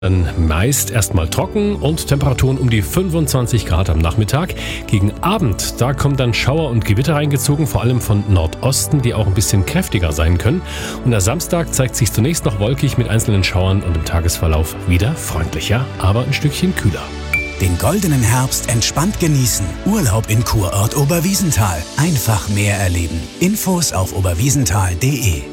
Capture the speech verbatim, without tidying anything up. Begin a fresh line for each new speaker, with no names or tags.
Dann meist erstmal trocken und Temperaturen um die fünfundzwanzig Grad am Nachmittag. Gegen Abend, da kommen dann Schauer und Gewitter reingezogen, vor allem von Nordosten, die auch ein bisschen kräftiger sein können. Und der Samstag zeigt sich zunächst noch wolkig mit einzelnen Schauern und im Tagesverlauf wieder freundlicher, aber ein Stückchen kühler.
Den goldenen Herbst entspannt genießen. Urlaub in Kurort Oberwiesenthal. Einfach mehr erleben. Infos auf oberwiesenthal punkt de.